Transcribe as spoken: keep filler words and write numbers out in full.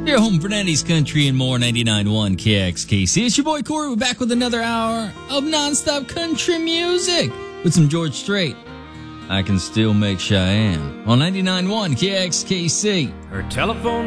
Your home for nineties country and more, ninety-nine point one K X K C. It's your boy Corey. We're back with another hour of nonstop country music with some George Strait. I Can Still Make Cheyenne on ninety-nine point one K X K C. Her telephone